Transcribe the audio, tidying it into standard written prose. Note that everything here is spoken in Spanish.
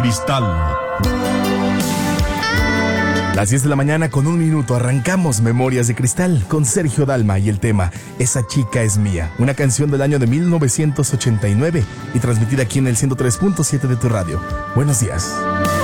cristal. Las 10 de la mañana con 1 minuto arrancamos Memorias de Cristal con Sergio Dalma y el tema Esa chica es mía, una canción del año de 1989 y transmitida aquí en el 103.7 de tu radio. Buenos días.